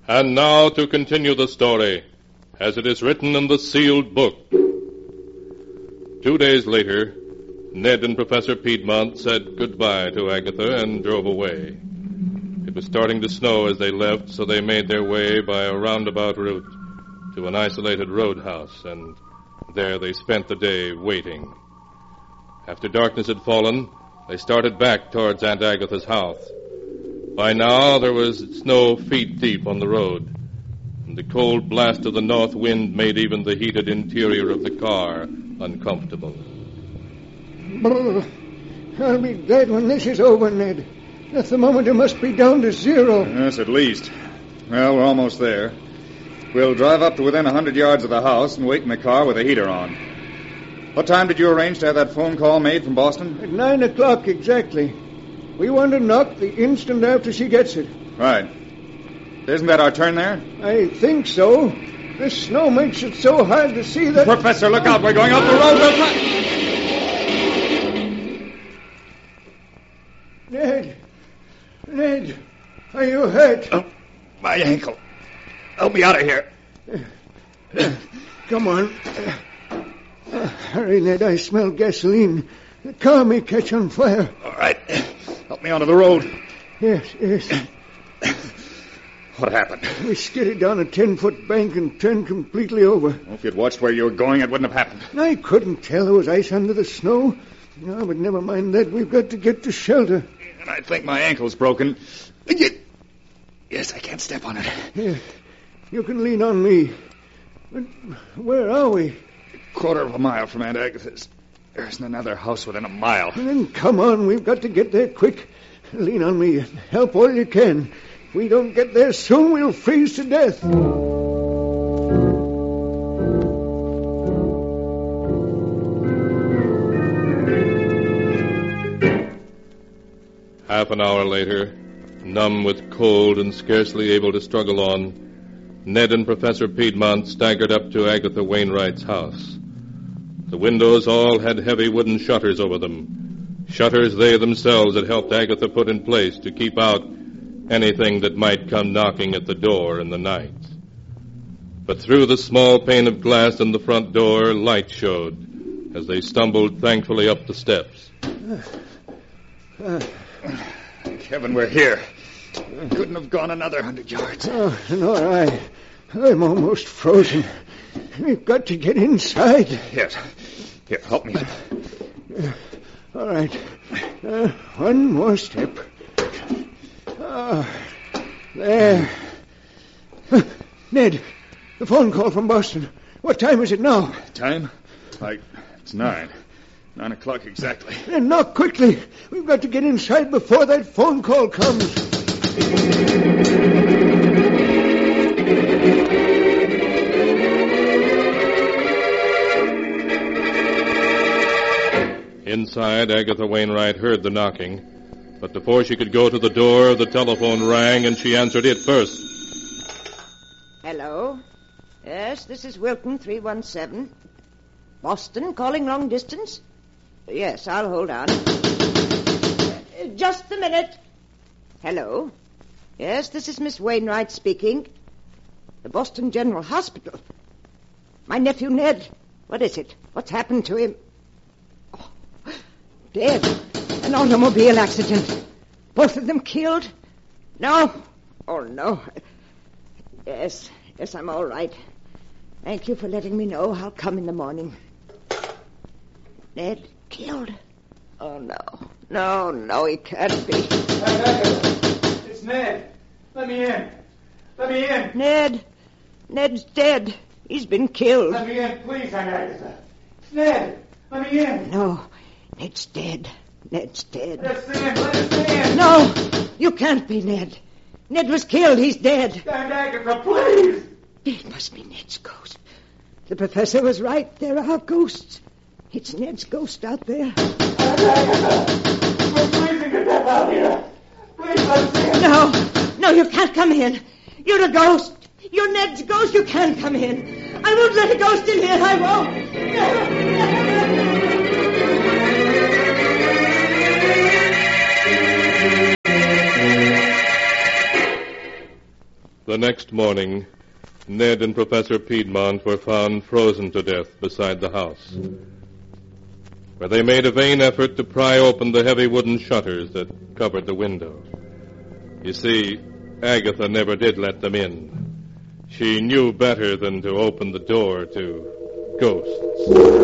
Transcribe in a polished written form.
And now to continue the story, as it is written in the sealed book. 2 days later, Ned and Professor Piedmont said goodbye to Agatha and drove away. It was starting to snow as they left, so they made their way by a roundabout route to an isolated roadhouse, and there they spent the day waiting. After darkness had fallen, they started back towards Aunt Agatha's house. By now, there was snow feet deep on the road, and the cold blast of the north wind made even the heated interior of the car uncomfortable. I'll be dead when this is over, Ned. At the moment, it must be down to 0. Yes, at least. Well, we're almost there. We'll drive up to within 100 yards of the house and wait in the car with the heater on. What time did you arrange to have that phone call made from Boston? At 9 o'clock exactly. We want to knock the instant after she gets it. Right. Isn't that our turn there? I think so. This snow makes it so hard to see that... Professor, look out. We're going up the road. Ned, are you hurt? Oh, my ankle. Help me out of here. Come on. Hurry, Ned. I smell gasoline. The car may catch on fire. All right. Help me onto the road. Yes. What happened? We skidded down a 10-foot bank and turned completely over. Well, if you'd watched where you were going, it wouldn't have happened. I couldn't tell there was ice under the snow. No, but never mind that. We've got to get to shelter. And I think my ankle's broken. Yes, I can't step on it. Here, you can lean on me. But where are we? A quarter of a mile from Aunt Agatha's. There isn't another house within a mile. Then come on. We've got to get there quick. Lean on me and help all you can. If we don't get there soon, we'll freeze to death. Half an hour later, numb with cold and scarcely able to struggle on, Ned and Professor Piedmont staggered up to Agatha Wainwright's house. The windows all had heavy wooden shutters over them, shutters they themselves had helped Agatha put in place to keep out anything that might come knocking at the door in the night. But through the small pane of glass in the front door, light showed as they stumbled thankfully up the steps. Thank heaven we're here. Couldn't have gone another 100 yards. Oh, nor I. I'm almost frozen. We've got to get inside. Yes. Here, help me. All right. One more step. There. Ned, the phone call from Boston. What time is it now? Time? It's 9. 9 o'clock exactly. And knock quickly. We've got to get inside before that phone call comes. Inside, Agatha Wainwright heard the knocking, but before she could go to the door, the telephone rang and she answered it first. Hello? Yes, this is Wilton 317. Boston, calling long distance? Yes, I'll hold on. Just a minute. Hello? Yes, this is Miss Wainwright speaking. The Boston General Hospital. My nephew Ned. What is it? What's happened to him? Oh, dead. An automobile accident. Both of them killed? No. Oh, no. Yes, I'm all right. Thank you for letting me know. I'll come in the morning. Ned killed? Oh, no. No, he can't be. It's Ned. Let me in. Ned's dead. He's been killed. Let me in, please, Aunt Agatha. It's Ned. Let me in. No, Ned's dead. Let us in. No, you can't be Ned. Ned was killed. He's dead. Aunt Agatha, please. It must be Ned's ghost. The professor was right. There are ghosts. It's Ned's ghost out there. Aunt Agatha, we're freezing to death out here. Please let us in. No, you can't come in. You're a ghost. You're Ned's ghost. You can't come in. I won't let a ghost in here. I won't. The The next morning, Ned and Professor Piedmont were found frozen to death beside the house, where they made a vain effort to pry open the heavy wooden shutters that covered the window. You see, Agatha never did let them in. She knew better than to open the door to ghosts.